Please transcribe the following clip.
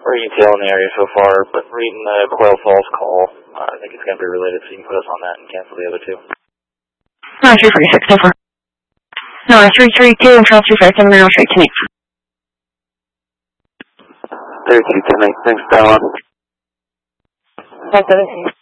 or ETL in the area so far, but reading the Quail Falls call, I think it's going to be related, so you can put us on that and cancel the other two. 9346, over. No, 332 and 1225, now straight to me. 32 to me, thanks, Talon. 517.